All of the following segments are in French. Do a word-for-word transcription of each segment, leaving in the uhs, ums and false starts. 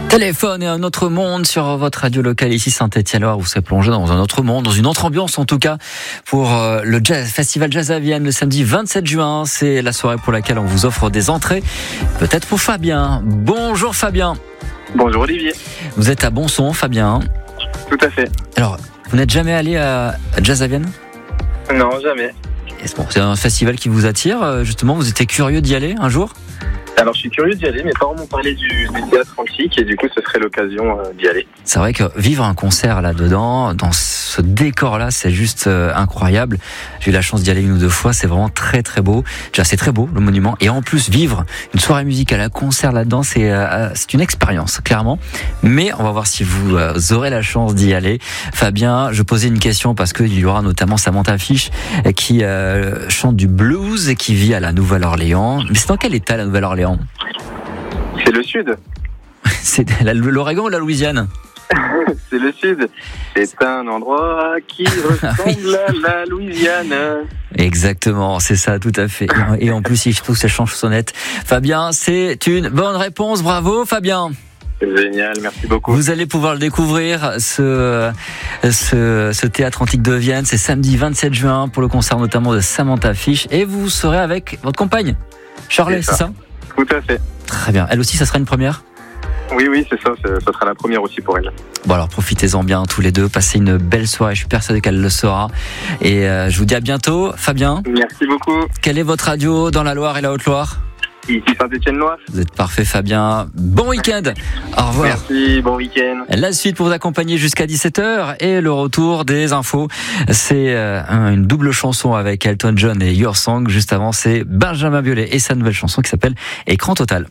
Téléphone et un autre monde sur votre radio locale ici Saint-Étienne-Loire. Vous serez plongé dans un autre monde, dans une autre ambiance en tout cas pour le jazz, Festival Jazz à Vienne le samedi vingt-sept juin. C'est la soirée pour laquelle on vous offre des entrées. Peut-être pour Fabien. Bonjour Fabien. Bonjour Olivier. Vous êtes à Bonson, Fabien. Tout à fait. Alors, vous n'êtes jamais allé à Jazz à Vienne ? Non, jamais. C'est un festival qui vous attire, justement, vous étiez curieux d'y aller un jour ? Alors je suis curieux d'y aller, mes parents m'ont parlé du, du théâtre antique et du coup ce serait l'occasion euh, d'y aller. C'est vrai que vivre un concert là-dedans, dans ce décor-là, c'est juste euh, incroyable. J'ai eu la chance d'y aller une ou deux fois, c'est vraiment très très beau. Déjà c'est très beau le monument, et en plus vivre une soirée musicale, un concert là-dedans, c'est euh, c'est une expérience clairement. Mais on va voir si vous euh, aurez la chance d'y aller. Fabien, je posais une question parce qu'il y aura notamment Samantha Fish qui euh, chante du blues et qui vit à la Nouvelle-Orléans. Mais c'est dans quel état la Nouvelle-Orléans ? C'est le sud. C'est l'Oregon ou la Louisiane ? C'est le sud. C'est un endroit qui ressemble à la Louisiane. Exactement, c'est ça, tout à fait. Et en plus, il trouve ses chansonnettes. Fabien, c'est une bonne réponse. Bravo, Fabien. Génial, merci beaucoup. Vous allez pouvoir le découvrir, ce, ce, ce théâtre antique de Vienne. C'est samedi vingt-sept juin pour le concert notamment de Samantha Fish. Et vous serez avec votre compagne, Charlie, c'est ça ? Tout à fait. Très bien. Elle aussi, ça sera une première ? Oui, oui, c'est ça. Ça sera la première aussi pour elle. Bon, alors profitez-en bien tous les deux. Passez une belle soirée. Je suis persuadé qu'elle le sera. Et euh, je vous dis à bientôt. Fabien. Merci beaucoup. Quelle est votre radio dans la Loire et la Haute-Loire ? Ici Saint-Étienne-Loire. Vous êtes parfait, Fabien. Bon week-end. Au revoir. Merci, bon week-end. La suite pour vous accompagner jusqu'à dix-sept heures et le retour des infos. C'est euh, une double chanson avec Elton John et Your Song. Juste avant, c'est Benjamin Biolay et sa nouvelle chanson qui s'appelle Écran Total.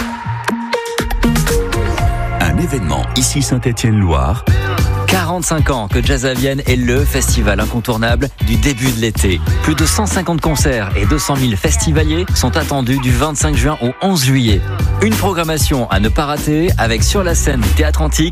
Un événement ici Saint-Étienne-Loire. quarante-cinq ans que Jazz à Vienne est le festival incontournable du début de l'été. Plus de cent cinquante concerts et deux cent mille festivaliers sont attendus du vingt-cinq juin au onze juillet. Une programmation à ne pas rater avec sur la scène du Théâtre Antique